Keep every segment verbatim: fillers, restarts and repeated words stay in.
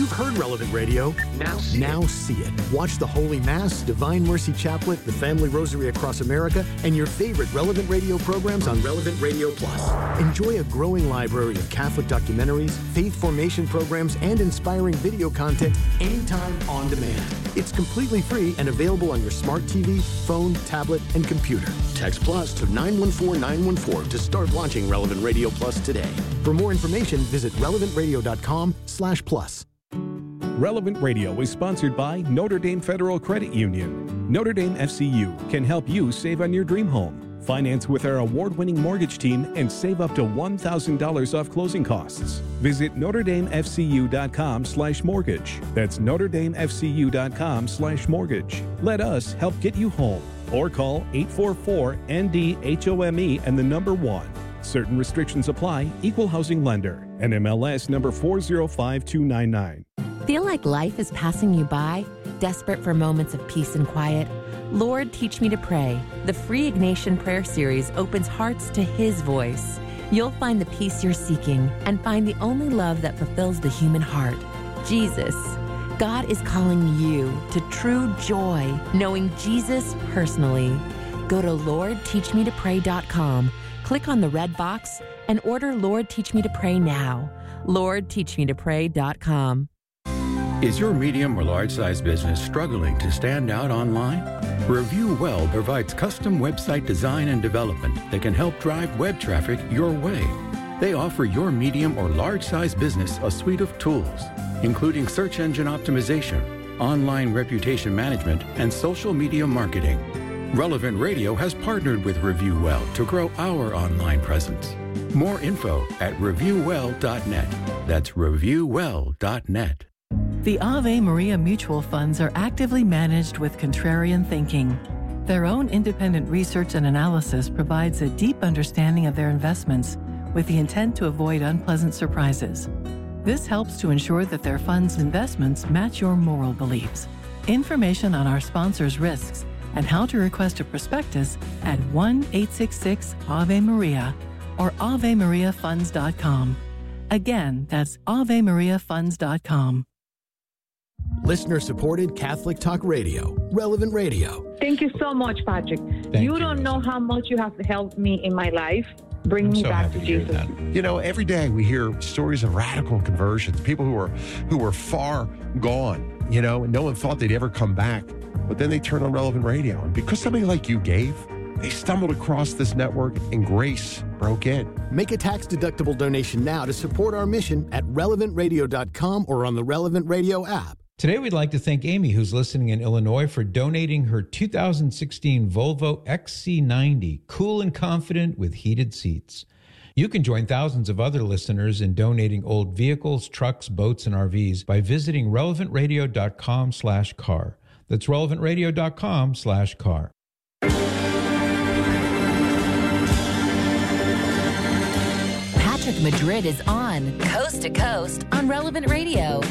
You've heard Relevant Radio. Now see, now it. see it. Watch the Holy Mass, Divine Mercy Chaplet, the Family Rosary Across America, and your favorite Relevant Radio programs on Relevant Radio Plus. Enjoy a growing library of Catholic documentaries, faith formation programs, and inspiring video content anytime on demand. It's completely free and available on your smart T V, phone, tablet, and computer. Text Plus to nine one four nine one four to start watching Relevant Radio Plus today. For more information, visit relevant radio dot com slash plus. Relevant Radio is sponsored by Notre Dame Federal Credit Union. Notre Dame F C U can help you save on your dream home. Finance with our award-winning mortgage team and save up to one thousand dollars off closing costs. Visit notre dame f c u dot com slash mortgage. That's notre dame f c u dot com slash mortgage. Let us help get you home. Or call eight four four N D H O M E and the number one. Certain restrictions apply. Equal housing lender. N M L S number four zero five two nine nine. Feel like life is passing you by? Desperate for moments of peace and quiet? Lord, Teach Me to Pray. The free Ignatian Prayer Series opens hearts to His voice. You'll find the peace you're seeking and find the only love that fulfills the human heart, Jesus. God is calling you to true joy, knowing Jesus personally. Go to lord teach me to pray dot com, click on the red box, and order Lord Teach Me to Pray now. lord teach me to pray dot com. Is your medium or large-size business struggling to stand out online? Review Well provides custom website design and development that can help drive web traffic your way. They offer your medium or large-size business a suite of tools, including search engine optimization, online reputation management, and social media marketing. Relevant Radio has partnered with Review Well to grow our online presence. More info at review well dot net. That's review well dot net. The Ave Maria Mutual Funds are actively managed with contrarian thinking. Their own independent research and analysis provides a deep understanding of their investments with the intent to avoid unpleasant surprises. This helps to ensure that their funds' investments match your moral beliefs. Information on our sponsors' risks and how to request a prospectus at one eight six six Ave Maria or ave maria funds dot com. Again, that's ave maria funds dot com. Listener-supported Catholic Talk Radio, Relevant Radio. Thank you so much, Patrick. Thank you you, don't know how much you have helped me in my life. Bring I'm me so back happy to to hear Jesus. that. You know, every day we hear stories of radical conversions, people who were who were far gone, you know, and no one thought they'd ever come back. But then they turned on Relevant Radio. And because somebody like you gave, they stumbled across this network and grace broke in. Make a tax-deductible donation now to support our mission at relevant radio dot com or on the Relevant Radio app. Today, we'd like to thank Amy, who's listening in Illinois, for donating her two thousand sixteen Volvo X C ninety, cool and confident with heated seats. You can join thousands of other listeners in donating old vehicles, trucks, boats, and R Vs by visiting relevant radio dot com slash car. That's relevant radio dot com slash car. Patrick Madrid is on Coast to Coast on Relevant Radio.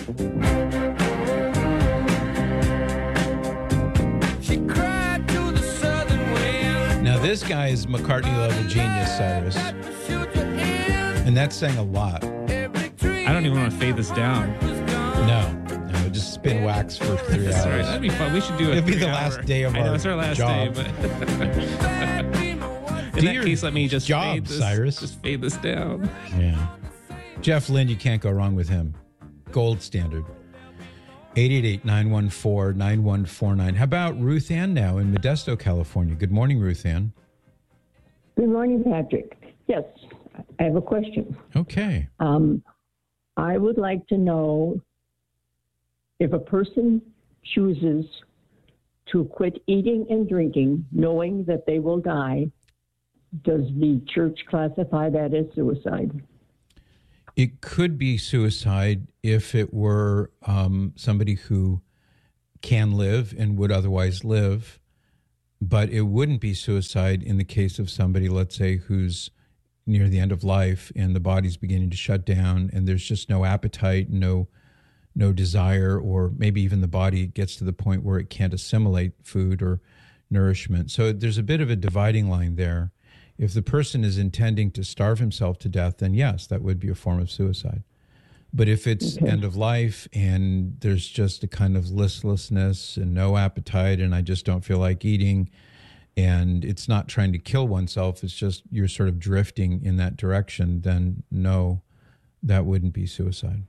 Now, this guy is McCartney-level genius, Cyrus. And that's saying a lot. I don't even want to fade this down. No. No, just spin wax for three hours. Sorry, that'd be fun. We should do it. It'd be the last day of I know, our it's our last job. day, but in Do that your case, let me just job, fade this, Cyrus. Just fade this down. Yeah. Jeff Lynne, you can't go wrong with him. Gold standard. eight eight eight, nine one four, nine one four nine. How about Ruth Ann now in Modesto, California? Good morning, Ruth Ann. Good morning, Patrick. Yes, I have a question. Okay. Um, I would like to know if a person chooses to quit eating and drinking, knowing that they will die, does the church classify that as suicide? It could be suicide if it were um, somebody who can live and would otherwise live, but it wouldn't be suicide in the case of somebody, let's say, who's near the end of life and the body's beginning to shut down and there's just no appetite, no no desire, or maybe even the body gets to the point where it can't assimilate food or nourishment. So there's a bit of a dividing line there. If the person is intending to starve himself to death, then yes, that would be a form of suicide. But if it's Okay. end of life and there's just a kind of listlessness and no appetite and I just don't feel like eating, and it's not trying to kill oneself, it's just you're sort of drifting in that direction, then no, that wouldn't be suicide.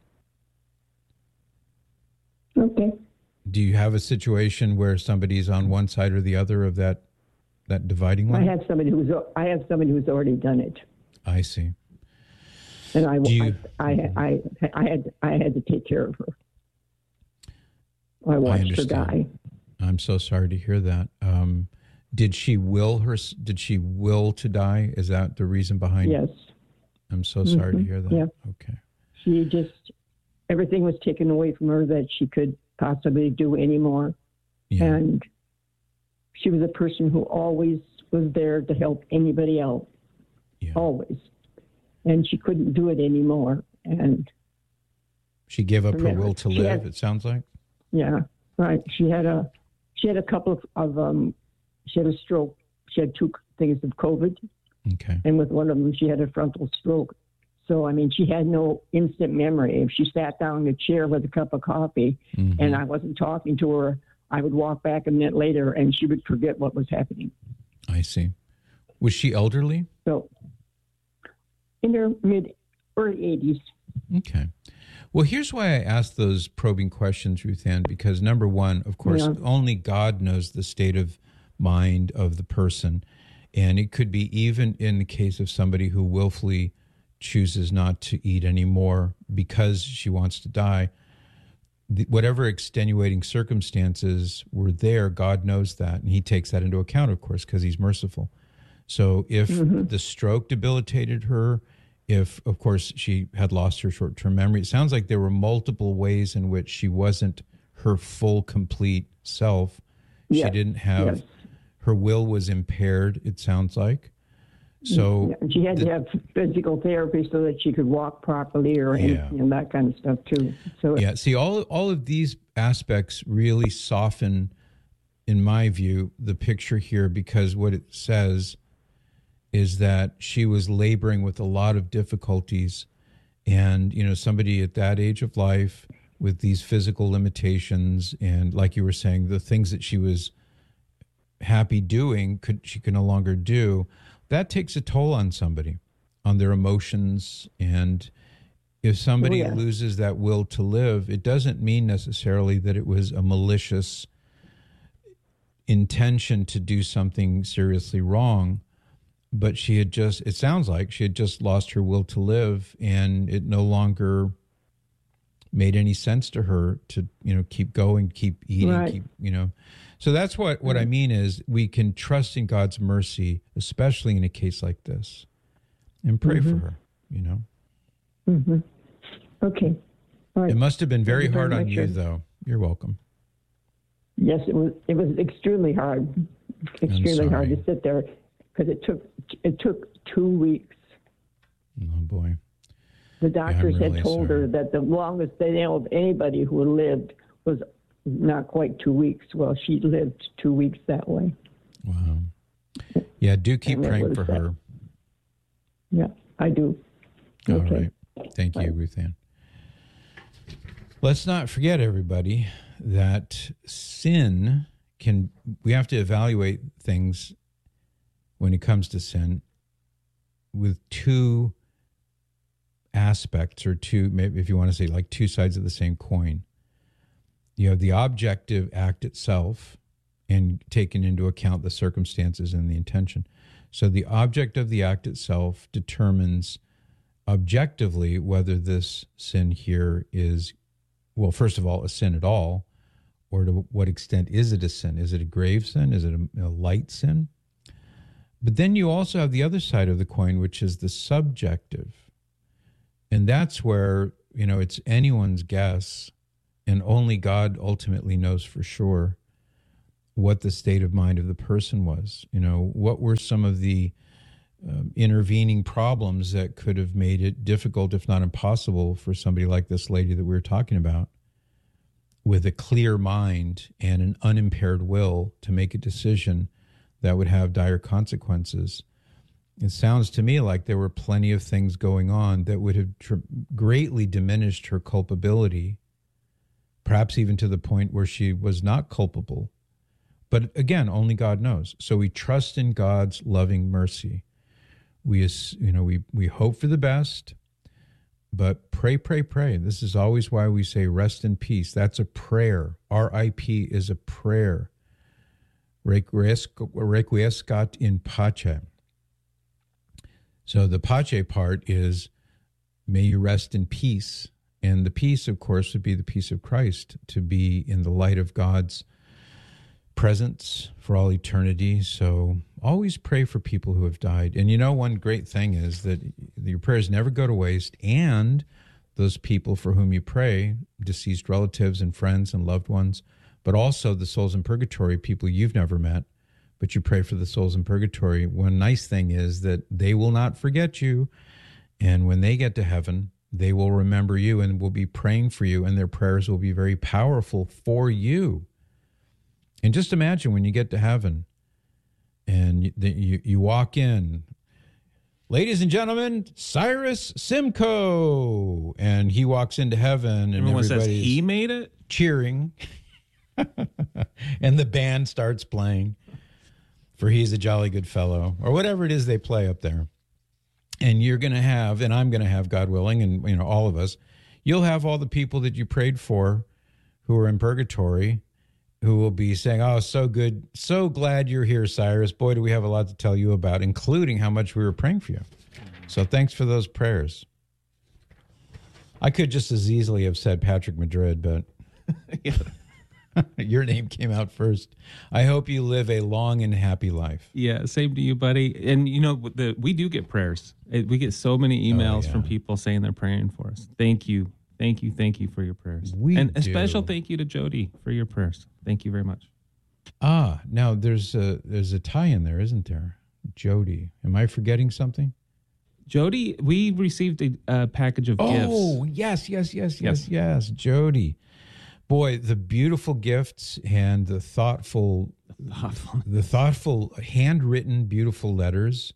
Okay. Do you have a situation where somebody's on one side or the other of that that dividing I line? have somebody who's I have somebody who's already done it, I see. and I Do you- I, I I I had I had to take care of her. I watched her understand. die. I'm so sorry to hear that. Um, did she will her? Did she will to die? Is that the reason behind? Yes. I'm so sorry to Mhm. hear that. Yeah. Okay. She just, everything was taken away from her that she could possibly do anymore. Yeah. And she was a person who always was there to help anybody else. Yeah. Always. And she couldn't do it anymore. And She gave up her Remember, will to she live. had- It sounds like. yeah, right. She had a, she had a couple of, of um, she had a stroke. She had two things of COVID. Okay. And with one of them, she had a frontal stroke. So, I mean, she had no instant memory. If she sat down in a chair with a cup of coffee Mhm. and I wasn't talking to her, I would walk back a minute later and she would forget what was happening. I see. Was she elderly? So, in her mid, early eighties. Okay. Well, here's why I asked those probing questions, Ruth Ann, because number one, of course, Yeah. only God knows the state of mind of the person. And it could be even in the case of somebody who willfully chooses not to eat anymore because she wants to die. The, whatever extenuating circumstances were there, God knows that. And he takes that into account, of course, because he's merciful. So if Mm-hmm. the stroke debilitated her, if, of course, she had lost her short-term memory, it sounds like there were multiple ways in which she wasn't her full, complete self. She Yes, didn't have, yes. her will was impaired, it sounds like. So And she had the- to have physical therapy so that she could walk properly or Yeah. anything and that kind of stuff too. So Yeah, see, all all of these aspects really soften, in my view, the picture here, because what it says is that she was laboring with a lot of difficulties, and you know, somebody at that age of life with these physical limitations, and like you were saying, the things that she was happy doing, could she could no longer do. That takes a toll on somebody, on their emotions. And if somebody Oh, yeah. loses that will to live, it doesn't mean necessarily that it was a malicious intention to do something seriously wrong, but she had just, it sounds like she had just lost her will to live, and it no longer made any sense to her to, you know, keep going, keep eating, Right. keep, you know. So that's what, what I mean is we can trust in God's mercy, especially in a case like this, and pray Mm-hmm. for her, you know. hmm okay. All right. It must have been very Thank you very hard on much, you, sir. though. You're welcome. Yes, it was. It was extremely hard. Extremely hard sorry. to sit there because it took it took two weeks. Oh, boy. The doctors really had told sorry. her that the longest they know of anybody who lived was not quite two weeks. Well, she lived two weeks that way. Wow. Yeah, do keep And it praying was for that- her. Yeah, I do. All Okay. right. Thank you, Right. Ruth Ann. Let's not forget, everybody, that sin can, we have to evaluate things when it comes to sin with two aspects, or two, maybe if you want to say like two sides of the same coin. You have the objective act itself and taking into account the circumstances and the intention. So the object of the act itself determines objectively whether this sin here is, well, first of all, a sin at all, or to what extent is it a sin? Is it a grave sin? Is it a, a light sin? But then you also have the other side of the coin, which is the subjective. And that's where, you know, it's anyone's guess, and only God ultimately knows for sure what the state of mind of the person was. You know, what were some of the um, intervening problems that could have made it difficult, if not impossible, for somebody like this lady that we were talking about, with a clear mind and an unimpaired will to make a decision that would have dire consequences. It sounds to me like there were plenty of things going on that would have tr- greatly diminished her culpability, perhaps even to the point where she was not culpable. But again, only God knows. So we trust in God's loving mercy. We, you know, we, we hope for the best, but pray, pray, pray. This is always why we say rest in peace. That's a prayer. R I P is a prayer. Requiescat in pace. So the pace part is, may you rest in peace. And the peace, of course, would be the peace of Christ, to be in the light of God's presence for all eternity. So always pray for people who have died. And you know, one great thing is that your prayers never go to waste, and those people for whom you pray, deceased relatives and friends and loved ones, but also the souls in purgatory, people you've never met, but you pray for the souls in purgatory. One nice thing is that they will not forget you. And when they get to heaven, they will remember you and will be praying for you, and their prayers will be very powerful for you. And just imagine when you get to heaven and you, you, you walk in, ladies and gentlemen, Cyrus Simcoe, and he walks into heaven and everyone says everybody's he made it, cheering, and the band starts playing, for he's a jolly good fellow, or whatever it is they play up there. And you're going to have, and I'm going to have, God willing, and you know, all of us, you'll have all the people that you prayed for who are in purgatory, who will be saying, oh, so good, so glad you're here, Cyrus. Boy, do we have a lot to tell you about, including how much we were praying for you. So thanks for those prayers. I could just as easily have said Patrick Madrid, but your name came out first. I hope you live a long and happy life. Yeah, same to you, buddy. And, you know, the, we do get prayers. We get so many emails oh, yeah. from people saying they're praying for us. Thank you. Thank you. Thank you for your prayers. We and do. A special thank you to Jody for your prayers. Thank you very much. Ah, now there's a, there's a tie in there, isn't there? Jody. Am I forgetting something? Jody, we received a, a package of oh, gifts. Oh, yes, yes, yes, yes, yes. Jody. Boy, the beautiful gifts and the thoughtful, thoughtful. the thoughtful handwritten, beautiful letters.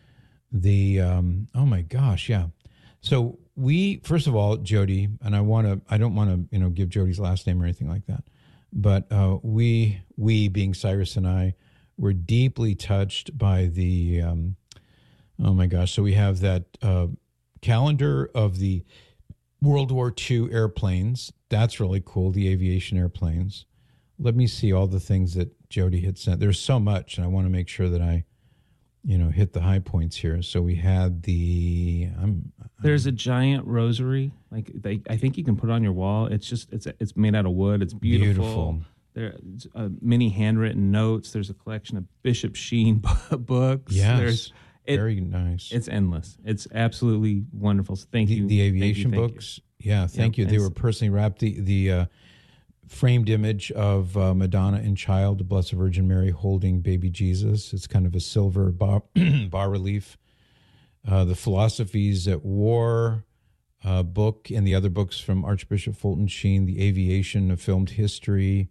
The, um, oh my gosh, yeah. So we, first of all, Jody, and I want to, I don't want to, you know, give Jody's last name or anything like that, but uh, we, we being Cyrus and I, were deeply touched by the, um, oh my gosh, so we have that uh, calendar of the World War Two airplanes. That's really cool, the aviation airplanes. Let me see all the things that Jody had sent. There's so much, and I want to make sure that I, you know, hit the high points here. So we had the... I'm, There's a giant rosary. Like they, I think you can put it on your wall. It's just, it's it's made out of wood. It's beautiful. Beautiful. There's uh, many handwritten notes. There's a collection of Bishop Sheen books. Yes. There's, it, very nice. It's endless. It's absolutely wonderful. So thank the, you. The aviation thank you, thank books. You. Yeah, thank yeah, you. They were personally wrapped. The the uh, framed image of uh, Madonna and Child, the Blessed Virgin Mary holding baby Jesus. It's kind of a silver bas, bas relief. Uh, the Philosophies at War uh, book and the other books from Archbishop Fulton Sheen, the Aviation of Filmed History.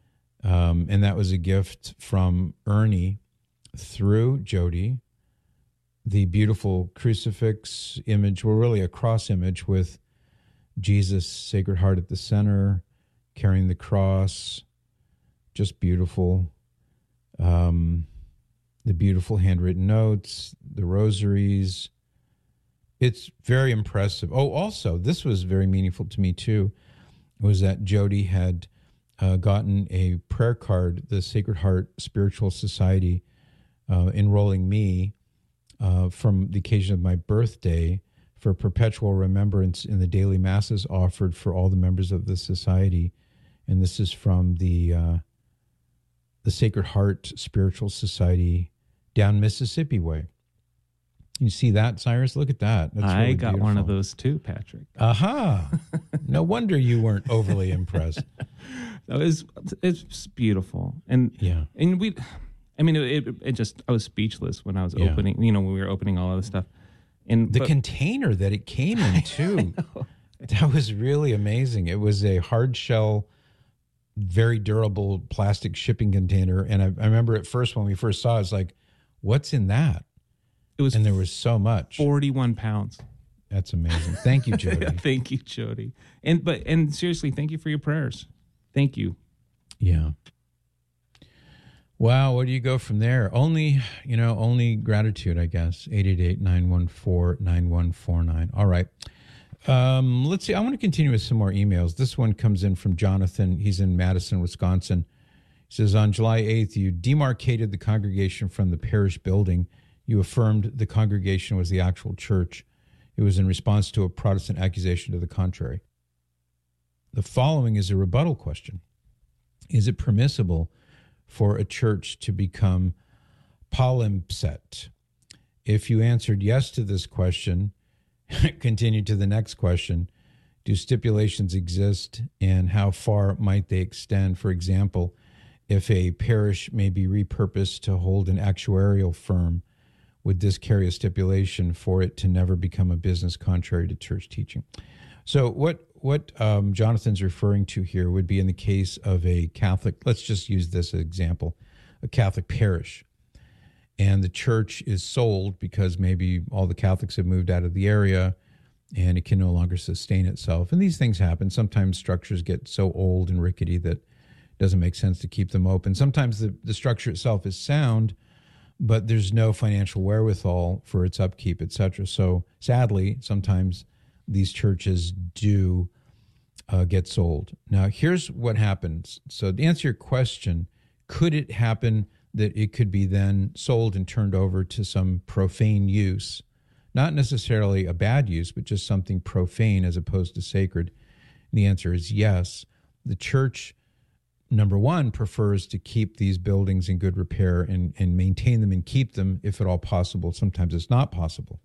Um, and that was a gift from Ernie through Jody. The beautiful crucifix image, well, really a cross image with Jesus' Sacred Heart at the center, carrying the cross, just beautiful. Um, the beautiful handwritten notes, the rosaries. It's very impressive. Oh, also, this was very meaningful to me too, was that Jody had uh, gotten a prayer card, the Sacred Heart Spiritual Society, uh, enrolling me uh, from the occasion of my birthday for perpetual remembrance in the daily masses offered for all the members of the society. And this is from the uh, the Sacred Heart Spiritual Society down Mississippi way. You see that, Cyrus? Look at that. That's I really got beautiful. one of those too, Patrick. Aha. No wonder you weren't overly impressed. No, it's, it's beautiful. And yeah. And we, I mean, it, it just, I was speechless when I was Yeah. opening, you know, when we were opening all of this stuff. And The but- container that it came in, too. That was really amazing. It was a hard shell, very durable plastic shipping container. And I, I remember at first when we first saw it, it's like, what's in that? It was and there was so much. forty-one pounds. That's amazing. Thank you, Jody. Yeah, thank you, Jody. And but and seriously, thank you for your prayers. Thank you. Yeah. Wow, where do you go from there? Only, you know, only gratitude, I guess. eight eight eight, nine one four, nine one four nine. All right. Um, let's see. I want to continue with some more emails. This one comes in from Jonathan. He's in Madison, Wisconsin. He says, on July eighth, you demarcated the congregation from the parish building. You affirmed the congregation was the actual church. It was in response to a Protestant accusation to the contrary. The following is a rebuttal question. Is it permissible for a church to become palimpsest? If you answered yes to this question, continue to the next question. Do stipulations exist, and how far might they extend? For example, if a parish may be repurposed to hold an actuarial firm, would this carry a stipulation for it to never become a business contrary to church teaching? So what what um, Jonathan's referring to here would be in the case of a Catholic, let's just use this as an example, a Catholic parish, and the church is sold because maybe all the Catholics have moved out of the area and it can no longer sustain itself. And these things happen. Sometimes structures get so old and rickety that it doesn't make sense to keep them open. Sometimes the, the structure itself is sound, but there's no financial wherewithal for its upkeep, et cetera. So sadly, sometimes these churches do uh, get sold. Now, here's what happens. So to answer your question, could it happen that it could be then sold and turned over to some profane use? Not necessarily a bad use, but just something profane as opposed to sacred. And the answer is yes. The church, number one, prefers to keep these buildings in good repair and, and maintain them and keep them if at all possible. Sometimes it's not possible.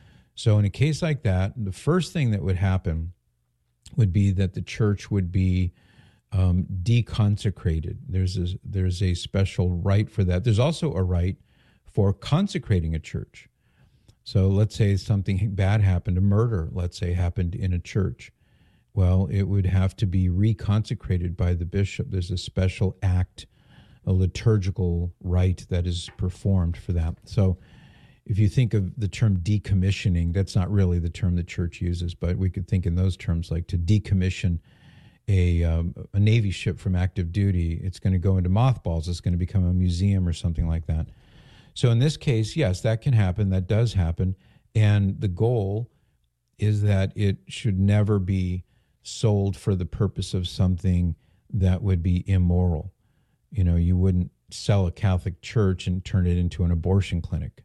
So in a case like that, the first thing that would happen would be that the church would be um, deconsecrated. There's a, there's a special rite for that. There's also a rite for consecrating a church. So let's say something bad happened, a murder, let's say, happened in a church. Well, it would have to be reconsecrated by the bishop. There's a special act, a liturgical rite that is performed for that. So if you think of the term decommissioning, that's not really the term the church uses, but we could think in those terms, like to decommission a, um, a Navy ship from active duty. It's going to go into mothballs. It's going to become a museum or something like that. So in this case, yes, that can happen. That does happen. And the goal is that it should never be sold for the purpose of something that would be immoral. You know, you wouldn't sell a Catholic church and turn it into an abortion clinic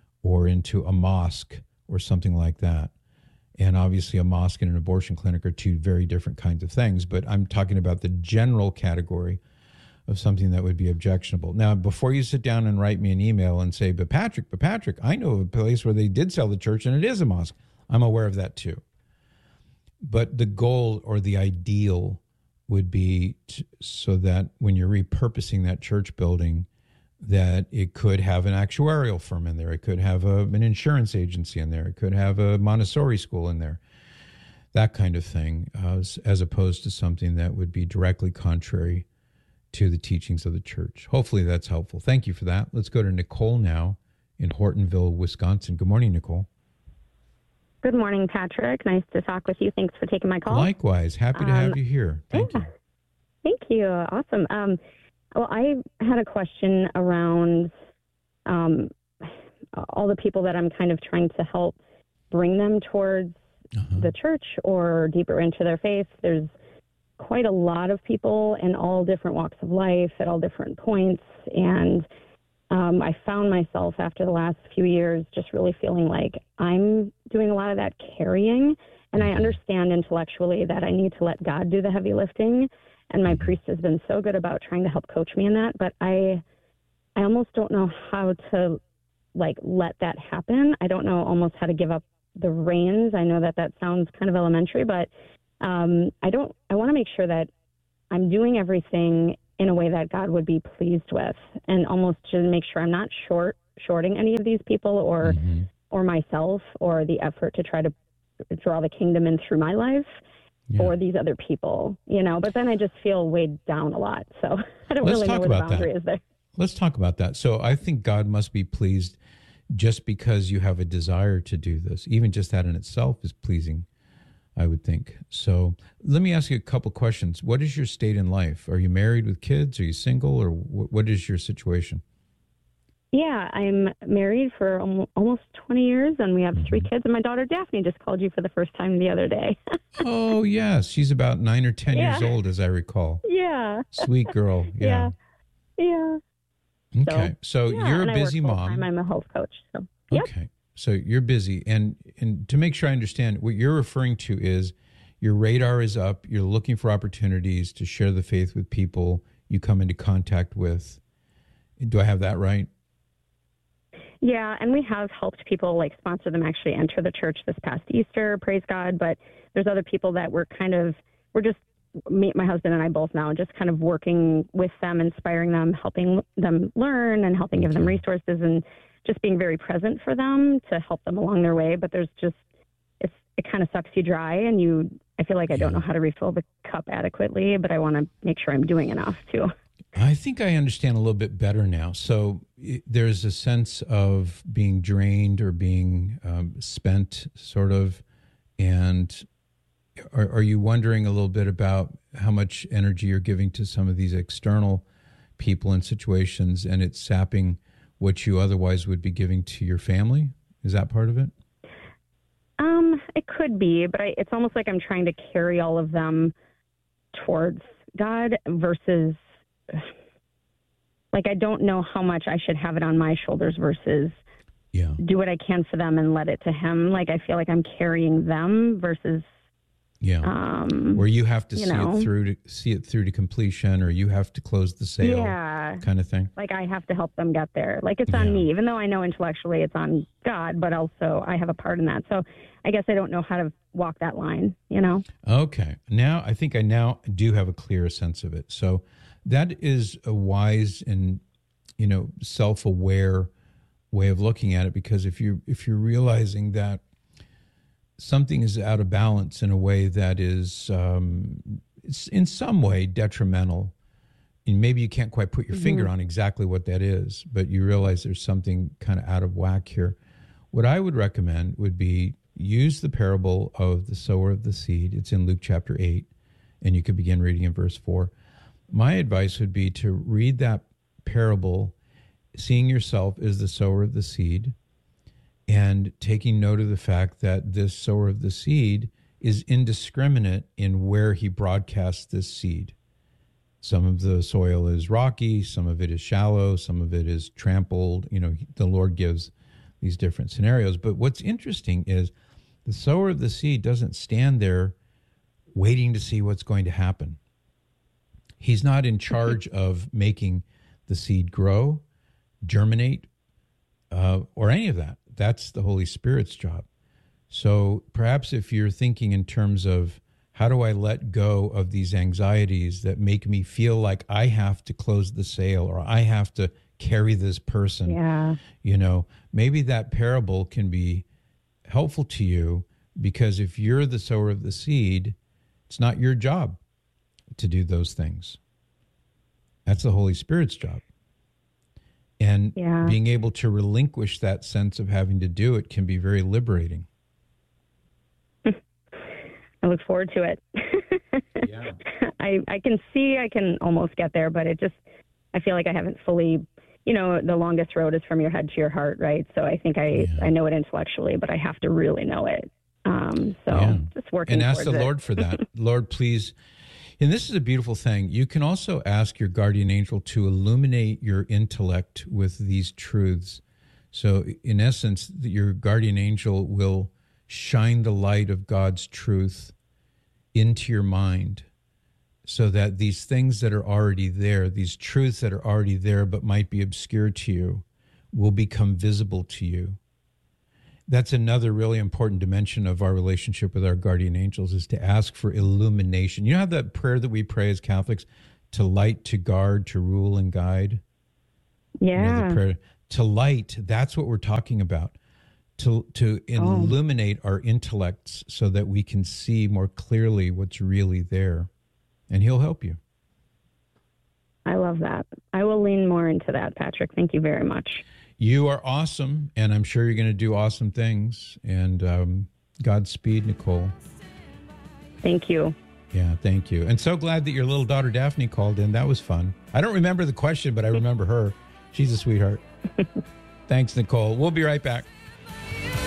or into a mosque or something like that. And obviously a mosque and an abortion clinic are two very different kinds of things, but I'm talking about the general category of something that would be objectionable. Now, before you sit down and write me an email and say, but Patrick, but Patrick, I know of a place where they did sell the church and it is a mosque. I'm aware of that too. But the goal or the ideal would be to, so that when you're repurposing that church building, that it could have an actuarial firm in there. It could have a, an insurance agency in there. It could have a Montessori school in there, that kind of thing, uh, as, as opposed to something that would be directly contrary to the teachings of the church. Hopefully that's helpful. Thank you for that. Let's go to Nicole now in Hortonville, Wisconsin. Good morning, Nicole. Good morning, Patrick. Nice to talk with you. Thanks for taking my call. Likewise. Happy to um, have you here. Thank yeah. you. Thank you. Awesome. Um, well, I had a question around um, all the people that I'm kind of trying to help bring them towards uh-huh. the church or deeper into their faith. There's quite a lot of people in all different walks of life at all different points. And um, I found myself after the last few years just really feeling like I'm doing a lot of that carrying. And I understand intellectually that I need to let God do the heavy lifting. And my priest has been so good about trying to help coach me in that. But I, I almost don't know how to like let that happen. I don't know almost how to give up the reins. I know that that sounds kind of elementary, but um, I don't, I want to make sure that I'm doing everything in a way that God would be pleased with, and almost to make sure I'm not short, shorting any of these people or, mm-hmm. or myself or the effort to try to draw the kingdom in through my life. Yeah. Or these other people, you know, but then I just feel weighed down a lot. So I don't Let's really know where the boundary that. is there. Let's talk about that. So I think God must be pleased just because you have a desire to do this. Even just that in itself is pleasing, I would think. So let me ask you a couple questions. What is your state in life? Are you married with kids? Are you single? Or wh- what is your situation? Yeah, I'm married for almo- almost twenty years, and we have Mm-hmm. three kids. And my daughter Daphne just called you for the first time the other day. Oh, yes. She's about nine or ten Yeah. years old, as I recall. Yeah. Sweet girl. Yeah. Yeah. Okay. So, So, yeah, you're and a I work busy full-time. mom. I'm a health coach. So, yep. Okay. So you're busy. And, and to make sure I understand, what you're referring to is your radar is up. You're looking for opportunities to share the faith with people you come into contact with. Do I have that right? Yeah, and we have helped people, like sponsor them actually enter the church this past Easter, praise God. But there's other people that we're kind of, we're just, me, my husband and I both now, just kind of working with them, inspiring them, helping them learn and helping give them resources and just being very present for them to help them along their way. But there's just, it's, it kind of sucks you dry, and you, I feel like I don't know how to refill the cup adequately, but I want to make sure I'm doing enough too. I think I understand a little bit better now. So it, there's a sense of being drained or being um, spent, sort of. And are, are you wondering a little bit about how much energy you're giving to some of these external people and situations, and it's sapping what you otherwise would be giving to your family? Is that part of it? Um, it could be, but I, it's almost like I'm trying to carry all of them towards God versus, like, I don't know how much I should have it on my shoulders versus yeah. do what I can for them and let it to Him. Like, I feel like I'm carrying them versus, yeah, um, where you have to you see know. it through to see it through to completion, or you have to close the sale, yeah, kind of thing. like I have to help them get there. Like, it's Yeah. on me, even though I know intellectually it's on God, but also I have a part in that. So I guess I don't know how to walk that line, you know? Okay. Now, I think I now do have a clearer sense of it. So that is a wise and, you know, self-aware way of looking at it, because if you if you're realizing that something is out of balance in a way that is um, it's in some way detrimental, and maybe you can't quite put your Mm-hmm. finger on exactly what that is, but you realize there's something kind of out of whack here. What I would recommend would be use the parable of the sower of the seed. It's in Luke chapter eight, and you could begin reading in verse four. My advice would be to read that parable, seeing yourself as the sower of the seed, and taking note of the fact that this sower of the seed is indiscriminate in where he broadcasts this seed. Some of the soil is rocky, some of it is shallow, some of it is trampled. You know, the Lord gives these different scenarios. But what's interesting is the sower of the seed doesn't stand there waiting to see what's going to happen. He's not in charge of making the seed grow, germinate, uh, or any of that. That's the Holy Spirit's job. So perhaps if you're thinking in terms of how do I let go of these anxieties that make me feel like I have to close the sale or I have to carry this person, Yeah. you know, maybe that parable can be helpful to you, because if you're the sower of the seed, it's not your job to do those things. That's the Holy Spirit's job. And Yeah. being able to relinquish that sense of having to do it can be very liberating. I look forward to it. Yeah. I, I can see I can almost get there, but it just, I feel like I haven't fully, you know, the longest road is from your head to your heart, right? So I think I, Yeah. I know it intellectually, but I have to really know it. Um, so Yeah. just working And ask towards the it. Lord for that. Lord, please. And this is a beautiful thing. You can also ask your guardian angel to illuminate your intellect with these truths. So in essence, your guardian angel will shine the light of God's truth into your mind, so that these things that are already there, these truths that are already there but might be obscure to you, will become visible to you. That's another really important dimension of our relationship with our guardian angels, is to ask for illumination. You know how that prayer that we pray as Catholics, to light, to guard, to rule and guide? You know, Yeah. the prayer, to light, that's what we're talking about. To to illuminate our intellects so that we can see more clearly what's really there. And he'll help you. I love that. I will lean more into that, Patrick. Thank you very much. You are awesome, and I'm sure you're going to do awesome things. And um, Godspeed, Nicole. Thank you. Yeah, thank you. And so glad that your little daughter Daphne called in. That was fun. I don't remember the question, but I remember her. She's a sweetheart. Thanks, Nicole. We'll be right back.